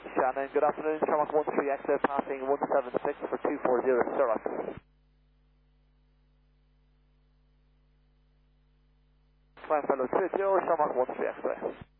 Shannon, good afternoon. Shamrock 13 exit passing 176 for 240 Sherlock. Climb fellow 30, Shamrock 13 exit.